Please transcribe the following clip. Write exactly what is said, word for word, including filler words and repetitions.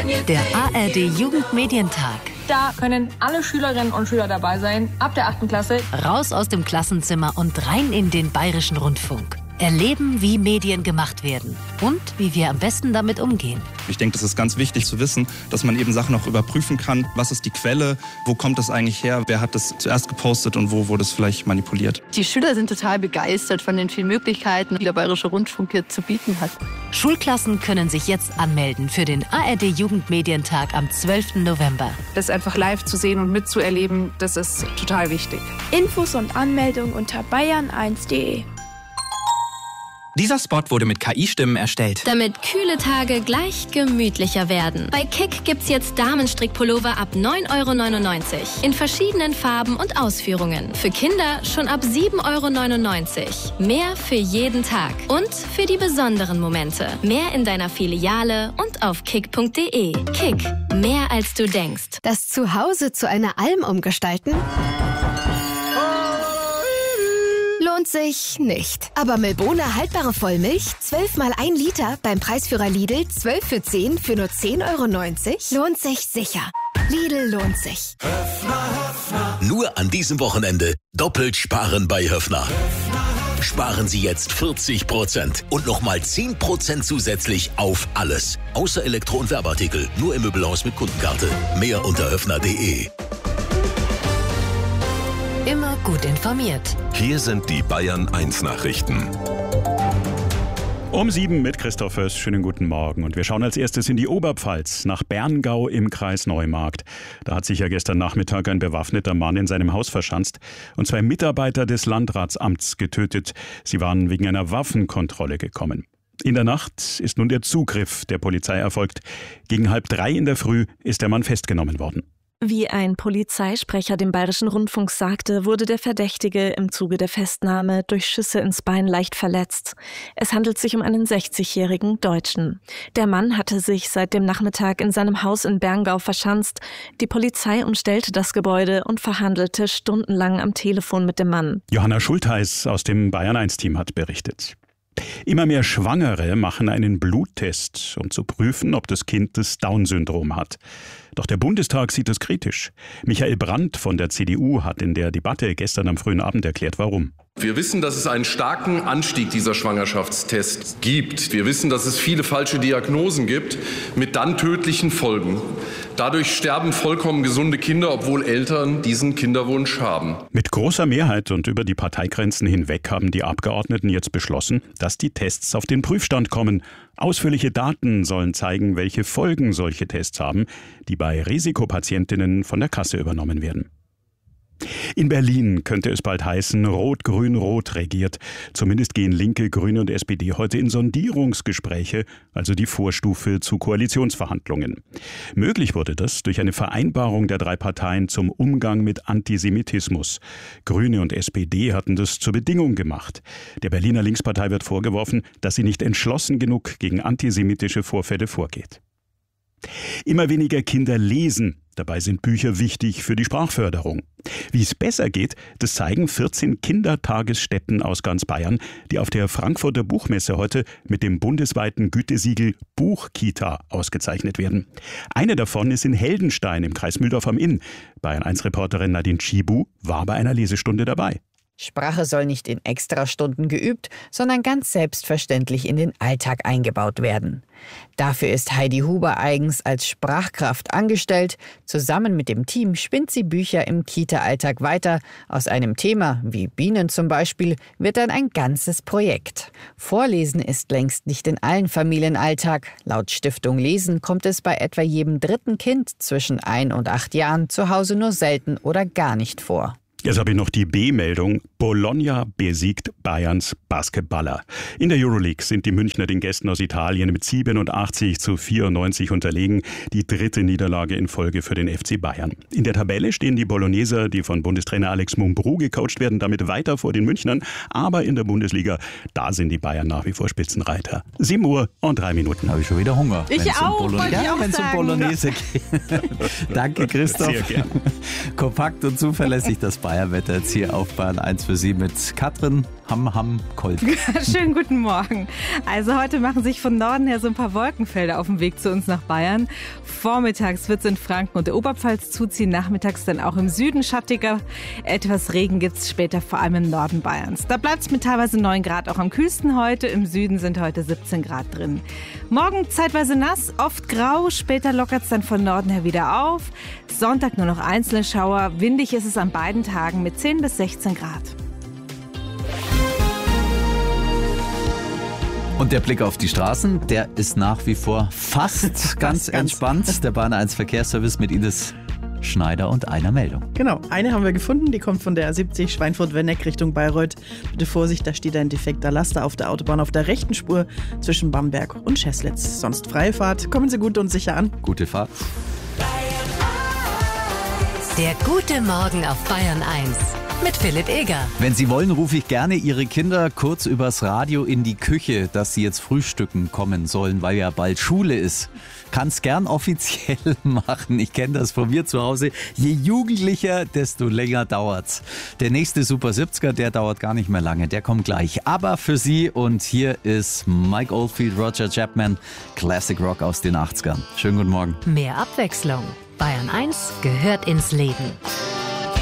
Der A R D-Jugendmedientag. Da können alle Schülerinnen und Schüler dabei sein, ab der achten Klasse. Raus aus dem Klassenzimmer und rein in den Bayerischen Rundfunk. Erleben, wie Medien gemacht werden und wie wir am besten damit umgehen. Ich denke, das ist ganz wichtig zu wissen, dass man eben Sachen auch überprüfen kann. Was ist die Quelle? Wo kommt das eigentlich her? Wer hat das zuerst gepostet und wo wurde es vielleicht manipuliert? Die Schüler sind total begeistert von den vielen Möglichkeiten, die der Bayerische Rundfunk hier zu bieten hat. Schulklassen können sich jetzt anmelden für den A R D-Jugendmedientag am zwölften November. Das einfach live zu sehen und mitzuerleben, das ist total wichtig. Infos und Anmeldung unter bayern eins punkt de. Dieser Spot wurde mit K I-Stimmen erstellt. Damit kühle Tage gleich gemütlicher werden. Bei Kick gibt's jetzt Damenstrickpullover ab neun Euro neunundneunzig. In verschiedenen Farben und Ausführungen. Für Kinder schon ab sieben Euro neunundneunzig. Mehr für jeden Tag. Und für die besonderen Momente. Mehr in deiner Filiale und auf kick punkt de. Kick. Mehr als du denkst. Das Zuhause zu einer Alm umgestalten? Lohnt sich nicht. Aber Milbona haltbare Vollmilch, zwölf mal ein Liter, beim Preisführer Lidl, zwölf für zehn, für nur zehn Euro neunzig, lohnt sich sicher. Lidl lohnt sich. Höfner, Höfner. Nur an diesem Wochenende doppelt sparen bei Höfner. Sparen Sie jetzt vierzig Prozent und nochmal zehn Prozent zusätzlich auf alles. Außer Elektro- und Werbeartikel, nur im Möbelhaus mit Kundenkarte. Mehr unter höfner punkt de. Immer gut informiert. Hier sind die Bayern eins Nachrichten. Um sieben mit Christoph Höss. Schönen guten Morgen. Und wir schauen als erstes in die Oberpfalz, nach Berngau im Kreis Neumarkt. Da hat sich ja gestern Nachmittag ein bewaffneter Mann in seinem Haus verschanzt und zwei Mitarbeiter des Landratsamts getötet. Sie waren wegen einer Waffenkontrolle gekommen. In der Nacht ist nun der Zugriff der Polizei erfolgt. Gegen halb drei in der Früh ist der Mann festgenommen worden. Wie ein Polizeisprecher dem Bayerischen Rundfunk sagte, wurde der Verdächtige im Zuge der Festnahme durch Schüsse ins Bein leicht verletzt. Es handelt sich um einen sechzigjährigen Deutschen. Der Mann hatte sich seit dem Nachmittag in seinem Haus in Berngau verschanzt. Die Polizei umstellte das Gebäude und verhandelte stundenlang am Telefon mit dem Mann. Johanna Schultheiß aus dem Bayern eins Team hat berichtet. Immer mehr Schwangere machen einen Bluttest, um zu prüfen, ob das Kind das Down-Syndrom hat. Doch der Bundestag sieht es kritisch. Michael Brandt von der C D U hat in der Debatte gestern am frühen Abend erklärt, warum. Wir wissen, dass es einen starken Anstieg dieser Schwangerschaftstests gibt. Wir wissen, dass es viele falsche Diagnosen gibt mit dann tödlichen Folgen. Dadurch sterben vollkommen gesunde Kinder, obwohl Eltern diesen Kinderwunsch haben. Mit großer Mehrheit und über die Parteigrenzen hinweg haben die Abgeordneten jetzt beschlossen, dass die Tests auf den Prüfstand kommen. Ausführliche Daten sollen zeigen, welche Folgen solche Tests haben, die bei Risikopatientinnen von der Kasse übernommen werden. In Berlin könnte es bald heißen, Rot-Grün-Rot regiert. Zumindest gehen Linke, Grüne und S P D heute in Sondierungsgespräche, also die Vorstufe zu Koalitionsverhandlungen. Möglich wurde das durch eine Vereinbarung der drei Parteien zum Umgang mit Antisemitismus. Grüne und S P D hatten das zur Bedingung gemacht. Der Berliner Linkspartei wird vorgeworfen, dass sie nicht entschlossen genug gegen antisemitische Vorfälle vorgeht. Immer weniger Kinder lesen. Dabei sind Bücher wichtig für die Sprachförderung. Wie es besser geht, das zeigen vierzehn Kindertagesstätten aus ganz Bayern, die auf der Frankfurter Buchmesse heute mit dem bundesweiten Gütesiegel Buchkita ausgezeichnet werden. Eine davon ist in Heldenstein im Kreis Mühldorf am Inn. Bayern eins Reporterin Nadine Schibu war bei einer Lesestunde dabei. Sprache soll nicht in Extrastunden geübt, sondern ganz selbstverständlich in den Alltag eingebaut werden. Dafür ist Heidi Huber eigens als Sprachkraft angestellt. Zusammen mit dem Team spinnt sie Bücher im Kita-Alltag weiter. Aus einem Thema, wie Bienen zum Beispiel, wird dann ein ganzes Projekt. Vorlesen ist längst nicht in allen Familien Alltag. Laut Stiftung Lesen kommt es bei etwa jedem dritten Kind zwischen ein und acht Jahren zu Hause nur selten oder gar nicht vor. Jetzt habe ich noch die B-Meldung. Bologna besiegt Bayerns Basketballer. In der Euroleague sind die Münchner den Gästen aus Italien mit siebenundachtzig zu vierundneunzig unterlegen. Die dritte Niederlage in Folge für den F C Bayern. In der Tabelle stehen die Bologneser, die von Bundestrainer Alex Mumbrú gecoacht werden, damit weiter vor den Münchnern. Aber in der Bundesliga, da sind die Bayern nach wie vor Spitzenreiter. sieben Uhr und drei Minuten. Habe ich schon wieder Hunger. Ich auch, um wollte ich ja, auch wenn es um Bolognese geht. Danke, Christoph. Sehr gern. Kompakt und zuverlässig das Bayern-Wetter jetzt hier auf Bayern eins für Sie mit Katrin. Ham, Ham, Colt. Schönen guten Morgen. Also heute machen sich von Norden her so ein paar Wolkenfelder auf dem Weg zu uns nach Bayern. Vormittags wird es in Franken und der Oberpfalz zuziehen, nachmittags dann auch im Süden schattiger. Etwas Regen gibt es später vor allem im Norden Bayerns. Da bleibt es mit teilweise neun Grad auch am kühlsten heute. Im Süden sind heute siebzehn Grad drin. Morgen zeitweise nass, oft grau, später lockert es dann von Norden her wieder auf. Sonntag nur noch einzelne Schauer. Windig ist es an beiden Tagen mit zehn bis sechzehn Grad. Und der Blick auf die Straßen, der ist nach wie vor fast ganz entspannt. Der Bahn eins Verkehrsservice mit Ines Schneider und einer Meldung. Genau, eine haben wir gefunden, die kommt von der A siebzig Schweinfurt-Wenneck Richtung Bayreuth. Bitte Vorsicht, da steht ein defekter Laster auf der Autobahn auf der rechten Spur zwischen Bamberg und Scheslitz. Sonst freie Fahrt, kommen Sie gut und sicher an. Gute Fahrt. Der gute Morgen auf Bayern eins mit Philipp Eger. Wenn Sie wollen, rufe ich gerne Ihre Kinder kurz übers Radio in die Küche, dass sie jetzt frühstücken kommen sollen, weil ja bald Schule ist. Kann's gern offiziell machen. Ich kenne das von mir zu Hause. Je jugendlicher, desto länger dauert's. Der nächste Super siebziger, der dauert gar nicht mehr lange. Der kommt gleich. Aber für Sie und hier ist Mike Oldfield, Roger Chapman, Classic Rock aus den achtzigern. Schönen guten Morgen. Mehr Abwechslung. Bayern eins gehört ins Leben.